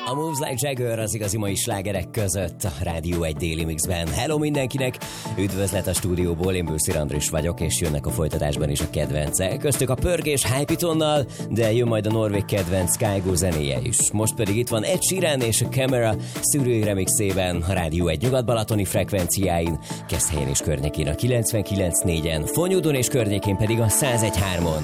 A Moves Like Jagger az igazi mai slágerek között a Rádió 1 Déli Mixben. Hello mindenkinek! Üdvözlet a stúdióból, én Bőszir Andris vagyok, és jönnek a folytatásban is a kedvencek. Köztük a pörgés Hypitonnal, de jön majd a norvég kedvenc Kygo zenéje is. Most pedig itt van Ed Sheeran és a Camera szűrői remixében a Rádió 1 nyugat-balatoni frekvenciáin, Keszthelyen és környékén a 99.4-en, Fonyódon és környékén pedig a 101.3-on.